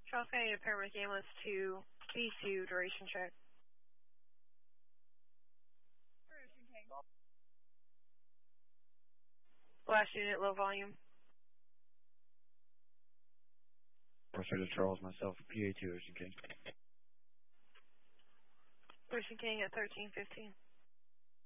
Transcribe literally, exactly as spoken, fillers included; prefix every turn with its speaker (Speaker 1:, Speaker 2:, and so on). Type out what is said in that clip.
Speaker 1: Charles County to paramedic ambulance to B two duration check. Last unit, low volume.
Speaker 2: First Charles, myself, P A two, Ocean King.
Speaker 1: Ocean King at thirteen fifteen.